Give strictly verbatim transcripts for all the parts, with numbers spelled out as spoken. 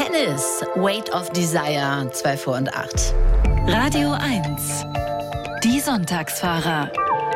Tennis, Weight of Desire, zwei vor und acht. Radio eins, die Sonntagsfahrer.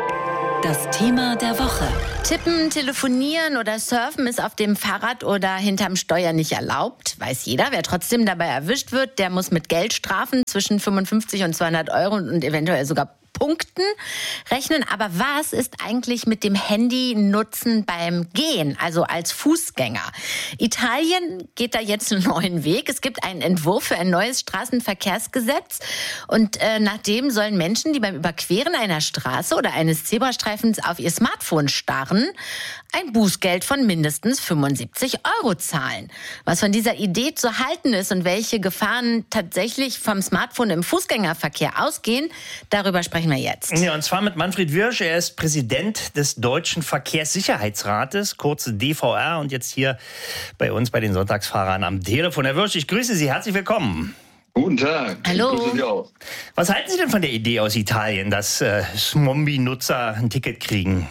Das Thema der Woche. Tippen, telefonieren oder surfen ist auf dem Fahrrad oder hinterm Steuer nicht erlaubt. Weiß jeder. Wer trotzdem dabei erwischt wird, der muss mit Geldstrafen zwischen fünfundfünfzig und zweihundert Euro und eventuell sogar Punkten rechnen. Aber was ist eigentlich mit dem Handy-Nutzen beim Gehen, also als Fußgänger? Italien geht da jetzt einen neuen Weg. Es gibt einen Entwurf für ein neues Straßenverkehrsgesetz. Und äh, nach dem sollen Menschen, die beim Überqueren einer Straße oder eines Zebrastreifens auf ihr Smartphone starren, ein Bußgeld von mindestens fünfundsiebzig Euro zahlen. Was von dieser Idee zu halten ist und welche Gefahren tatsächlich vom Smartphone im Fußgängerverkehr ausgehen, darüber sprechen wir jetzt. Ja, und zwar mit Manfred Wirsch. Er ist Präsident des Deutschen Verkehrssicherheitsrates, kurz D V R, und jetzt hier bei uns bei den Sonntagsfahrern am Telefon. Herr Wirsch, ich grüße Sie. Herzlich willkommen. Guten Tag. Hallo. Ich grüße Sie auch. Was halten Sie denn von der Idee aus Italien, dass äh, Smombi-Nutzer ein Ticket kriegen?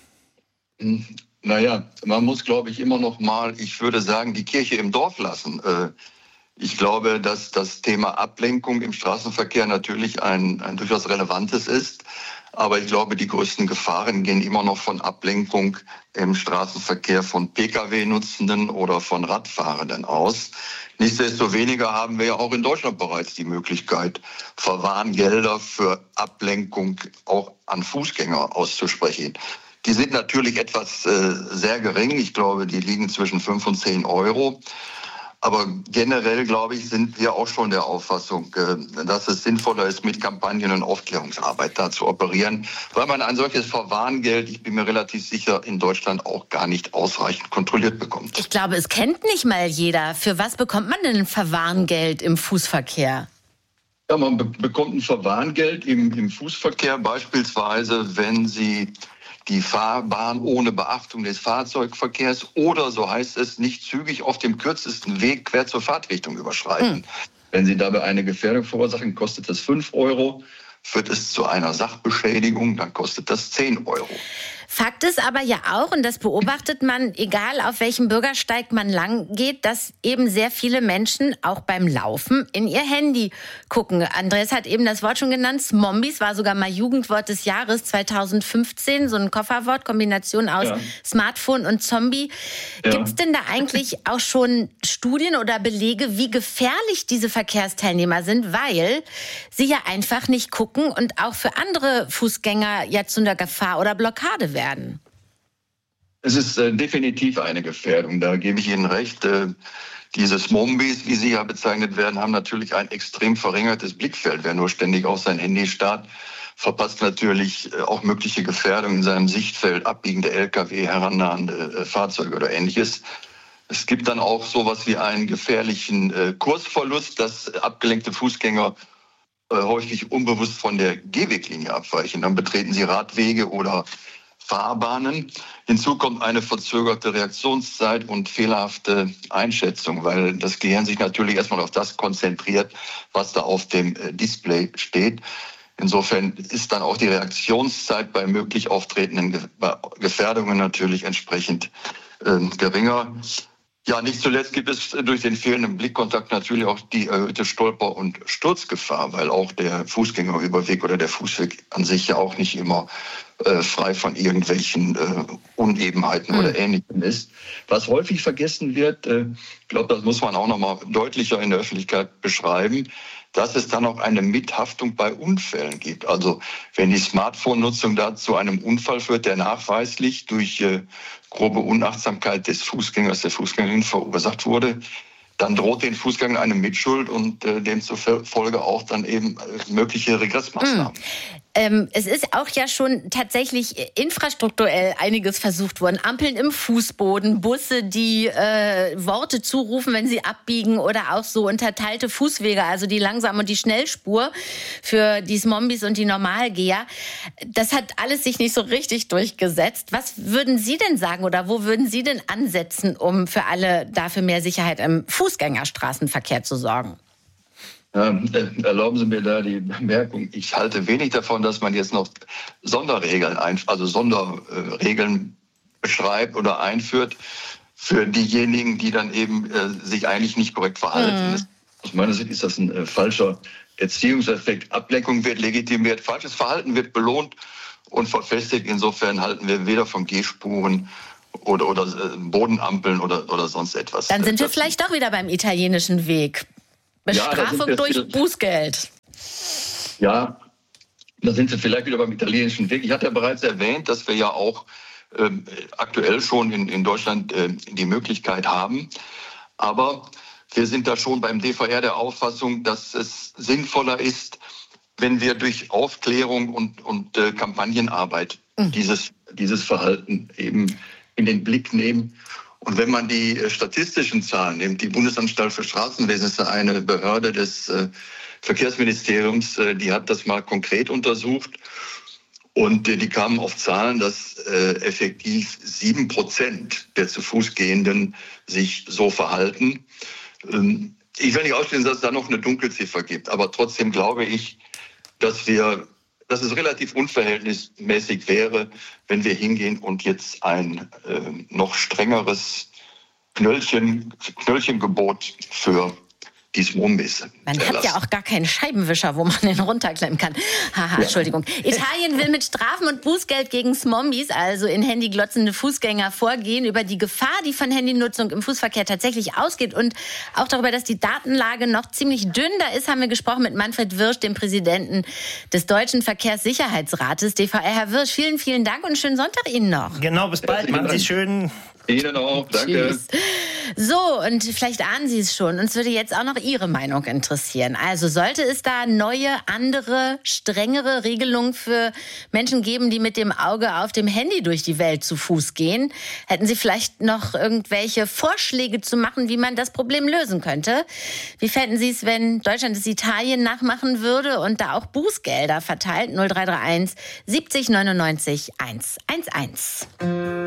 Hm. Naja, man muss, glaube ich, immer noch mal, ich würde sagen, die Kirche im Dorf lassen. Ich glaube, dass das Thema Ablenkung im Straßenverkehr natürlich ein, ein durchaus relevantes ist. Aber ich glaube, die größten Gefahren gehen immer noch von Ablenkung im Straßenverkehr von P K W-Nutzenden oder von Radfahrenden aus. Nichtsdestoweniger haben wir ja auch in Deutschland bereits die Möglichkeit, Verwarngelder für Ablenkung auch an Fußgänger auszusprechen. Die sind natürlich etwas äh, sehr gering. Ich glaube, die liegen zwischen fünf und zehn Euro. Aber generell, glaube ich, sind wir auch schon der Auffassung, äh, dass es sinnvoller ist, mit Kampagnen und Aufklärungsarbeit da zu operieren, weil man ein solches Verwarngeld, ich bin mir relativ sicher, in Deutschland auch gar nicht ausreichend kontrolliert bekommt. Ich glaube, es kennt nicht mal jeder. Für was bekommt man denn ein Verwarngeld im Fußverkehr? Ja, man be- bekommt ein Verwarngeld im, im Fußverkehr, beispielsweise, wenn Sie die Fahrbahn ohne Beachtung des Fahrzeugverkehrs oder, so heißt es, nicht zügig auf dem kürzesten Weg quer zur Fahrtrichtung überschreiten. Hm. Wenn Sie dabei eine Gefährdung verursachen, kostet das fünf Euro. Führt es zu einer Sachbeschädigung, dann kostet das zehn Euro. Fakt ist aber ja auch, und das beobachtet man, egal auf welchem Bürgersteig man lang geht, dass eben sehr viele Menschen auch beim Laufen in ihr Handy gucken. Andreas hat eben das Wort schon genannt, Smombis war sogar mal Jugendwort des Jahres zweitausendfünfzehn, so ein Kofferwort, Kombination aus ja. Smartphone und Zombie. Ja. Gibt es denn da eigentlich auch schon Studien oder Belege, wie gefährlich diese Verkehrsteilnehmer sind, weil sie ja einfach nicht gucken und auch für andere Fußgänger ja zu einer Gefahr oder Blockade werden? Es ist äh, definitiv eine Gefährdung, da gebe ich Ihnen recht. Äh, diese Smombis, wie sie ja bezeichnet werden, haben natürlich ein extrem verringertes Blickfeld. Wer nur ständig auf sein Handy starrt, verpasst natürlich äh, auch mögliche Gefährdungen in seinem Sichtfeld, abbiegende L K W, herannahende äh, Fahrzeuge oder Ähnliches. Es gibt dann auch sowas wie einen gefährlichen äh, Kursverlust, dass abgelenkte Fußgänger äh, häufig unbewusst von der Gehweglinie abweichen. Dann betreten sie Radwege oder Fahrbahnen. Hinzu kommt eine verzögerte Reaktionszeit und fehlerhafte Einschätzung, weil das Gehirn sich natürlich erstmal auf das konzentriert, was da auf dem Display steht. Insofern ist dann auch die Reaktionszeit bei möglich auftretenden Gefährdungen natürlich entsprechend äh, geringer. Ja, nicht zuletzt gibt es durch den fehlenden Blickkontakt natürlich auch die erhöhte Stolper- und Sturzgefahr, weil auch der Fußgängerüberweg oder der Fußweg an sich ja auch nicht immer äh, frei von irgendwelchen äh, Unebenheiten mhm. oder Ähnlichem ist. Was häufig vergessen wird, äh, ich glaube, das muss man auch noch mal deutlicher in der Öffentlichkeit beschreiben, dass es dann auch eine Mithaftung bei Unfällen gibt. Also wenn die Smartphone-Nutzung da zu einem Unfall führt, der nachweislich durch äh, grobe Unachtsamkeit des Fußgängers, der Fußgängerin verursacht wurde, dann droht den Fußgängern eine Mitschuld und äh, demzufolge auch dann eben äh, mögliche Regressmaßnahmen. Mhm. Ähm, es ist auch ja schon tatsächlich infrastrukturell einiges versucht worden. Ampeln im Fußboden, Busse, die äh, Worte zurufen, wenn sie abbiegen, oder auch so unterteilte Fußwege, also die Langsam- und die Schnellspur für die Smombis und die Normalgeher. Das hat alles sich nicht so richtig durchgesetzt. Was würden Sie denn sagen oder wo würden Sie denn ansetzen, um für alle dafür mehr Sicherheit im Fußgängerstraßenverkehr zu sorgen? Ähm, äh, erlauben Sie mir da die Bemerkung, ich halte wenig davon, dass man jetzt noch Sonderregeln, ein, also Sonderregeln beschreibt oder einführt. für diejenigen, die dann eben äh, sich eigentlich nicht korrekt verhalten. Mhm. Aus meiner Sicht ist das ein äh, falscher Erziehungseffekt. Ablenkung wird legitimiert, falsches Verhalten wird belohnt und verfestigt. Insofern halten wir weder von Gehspuren oder, oder äh, Bodenampeln oder, oder sonst etwas. Dann sind wir vielleicht doch wieder beim italienischen Weg. Bestrafung ja, durch Bußgeld. Ja, da sind Sie vielleicht wieder beim italienischen Weg. Ich hatte ja bereits erwähnt, dass wir ja auch äh, aktuell schon in, in Deutschland äh, die Möglichkeit haben. Aber wir sind da schon beim D V R der Auffassung, dass es sinnvoller ist, wenn wir durch Aufklärung und, und äh, Kampagnenarbeit mhm. dieses, dieses Verhalten eben in den Blick nehmen. Und wenn man die äh, statistischen Zahlen nimmt, die Bundesanstalt für Straßenwesen ist eine Behörde des äh, Verkehrsministeriums, äh, die hat das mal konkret untersucht. Und äh, die kamen auf Zahlen, dass äh, effektiv sieben Prozent der zu Fuß Gehenden sich so verhalten. Ähm, ich will nicht ausschließen, dass es da noch eine Dunkelziffer gibt. Aber trotzdem glaube ich, dass wir, dass es relativ unverhältnismäßig wäre, wenn wir hingehen und jetzt ein äh, noch strengeres Knöllchen, Knöllchengebot für die Smombis. Man hat ja auch gar keinen Scheibenwischer, wo man den runterklemmen kann. Haha, ja. Entschuldigung. Italien will mit Strafen und Bußgeld gegen Smombis, also in Handy glotzende Fußgänger, vorgehen. Über die Gefahr, die von Handynutzung im Fußverkehr tatsächlich ausgeht und auch darüber, dass die Datenlage noch ziemlich dünn da ist, haben wir gesprochen mit Manfred Wirsch, dem Präsidenten des Deutschen Verkehrssicherheitsrates, D V R. Herr Wirsch, vielen, vielen Dank und schönen Sonntag Ihnen noch. Genau, bis bald. Machen Sie es schön. Ihnen auch, danke. Tschüss. So, und vielleicht ahnen Sie es schon, uns würde jetzt auch noch Ihre Meinung interessieren. Also sollte es da neue, andere, strengere Regelungen für Menschen geben, die mit dem Auge auf dem Handy durch die Welt zu Fuß gehen? Hätten Sie vielleicht noch irgendwelche Vorschläge zu machen, wie man das Problem lösen könnte? Wie fänden Sie es, wenn Deutschland es Italien nachmachen würde und da auch Bußgelder verteilt? null drei drei eins siebzig neunundneunzig hundertundzehn.